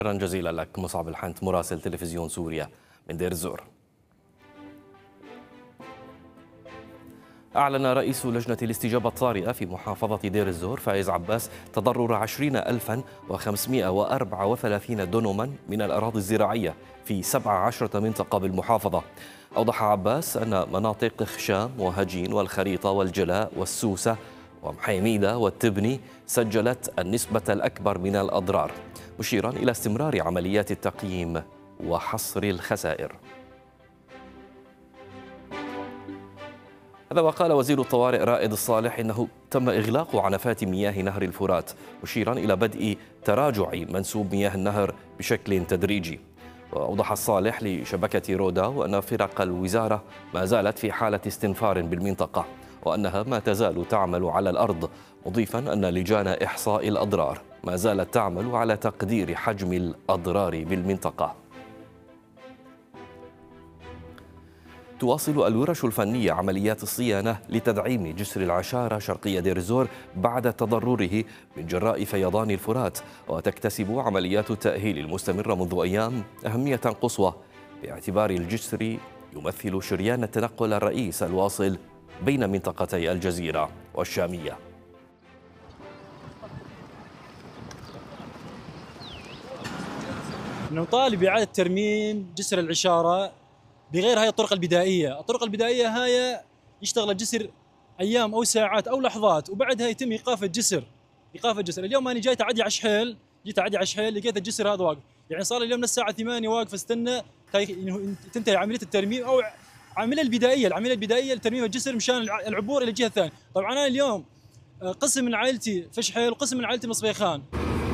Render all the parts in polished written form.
شكرا جزيلا لك مصعب الحنت مراسل تلفزيون سوريا من دير الزور. أعلن رئيس لجنة الاستجابة الطارئة في محافظة دير الزور فايز عباس تضرر 20,534 دونما من الأراضي الزراعية في 17 منطقة بالمحافظة. أوضح عباس أن مناطق خشام وهجين والخريطة والجلاء والسوسة ومحيميدة والتبني سجلت النسبة الأكبر من الأضرار، مشيرا إلى استمرار عمليات التقييم وحصر الخسائر. هذا وقال وزير الطوارئ رائد الصالح إنه تم إغلاق عنفات مياه نهر الفرات، مشيرا إلى بدء تراجع منسوب مياه النهر بشكل تدريجي. وأوضح الصالح لشبكة رودا أن فرق الوزارة ما زالت في حالة استنفار بالمنطقة، وأنها ما تزال تعمل على الأرض، مضيفا أن لجان إحصاء الأضرار ما زالت تعمل على تقدير حجم الأضرار بالمنطقة. تواصل الورش الفنية عمليات الصيانة لتدعيم جسر العشارة شرقية دير الزور بعد تضرره من جراء فيضان الفرات، وتكتسب عمليات التأهيل المستمرة منذ أيام أهمية قصوى باعتبار الجسر يمثل شريان التنقل الرئيس الواصل بين منطقتي الجزيرة والشامية. نطالب بإعادة ترميم جسر العشارة بغير هاي الطرق البدائية. الطرق البدائية هاي يشتغل الجسر أيام أو ساعات أو لحظات وبعدها يتم إيقاف الجسر. اليوم أنا جيت أعدي على شحيل، لقيت الجسر هذا واقف، يعني صار اليوم من الساعة 8 واقف استنى تنتهي عملية الترميم أو العملية البدائية لترميم الجسر مشان العبور إلى الجهة الثانية. طبعا أنا اليوم قسم من عائلتي في شحيل وقسم من عائلتي مصبيخان.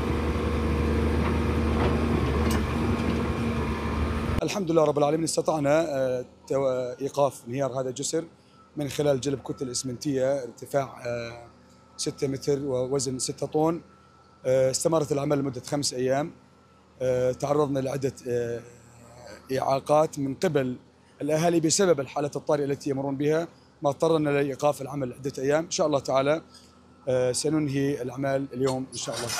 الحمد لله رب العالمين استطعنا إيقاف انهيار هذا الجسر من خلال جلب كتل إسمنتية ارتفاع 6 متر ووزن 6 طن. استمرت العمل لمدة 5 أيام. تعرضنا لعدة إعاقات من قبل الأهالي بسبب الحالة الطارئة التي يمرون بها، ما اضطرنا لإيقاف العمل عدة أيام. إن شاء الله تعالى سننهي الأعمال اليوم إن شاء الله.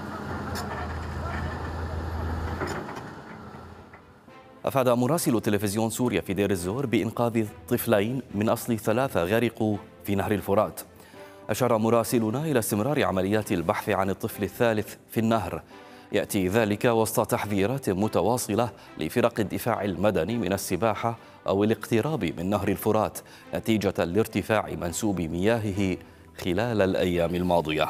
أفاد مراسل تلفزيون سوريا في دير الزور بإنقاذ طفلين من أصل 3 غرقوا في نهر الفرات. أشار مراسلنا إلى استمرار عمليات البحث عن الطفل الثالث في النهر، يأتي ذلك وسط تحذيرات متواصلة لفرق الدفاع المدني من السباحة أو الاقتراب من نهر الفرات نتيجة لارتفاع منسوب مياهه خلال الأيام الماضية.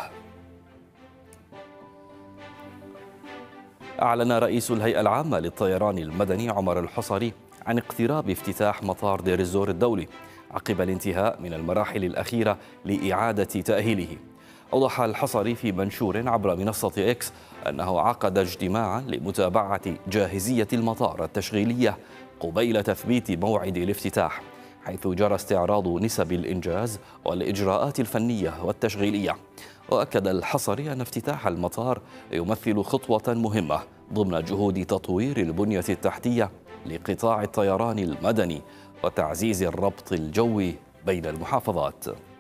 أعلن رئيس الهيئة العامة للطيران المدني عمر الحصري عن اقتراب افتتاح مطار دير الزور الدولي عقب الانتهاء من المراحل الأخيرة لإعادة تأهيله. أوضح الحصري في منشور عبر منصة إكس أنه عقد اجتماعا لمتابعة جاهزية المطار التشغيلية قبيل تثبيت موعد الافتتاح، حيث جرى استعراض نسب الإنجاز والإجراءات الفنية والتشغيلية. وأكد الحصري أن افتتاح المطار يمثل خطوة مهمة ضمن جهود تطوير البنية التحتية لقطاع الطيران المدني وتعزيز الربط الجوي بين المحافظات.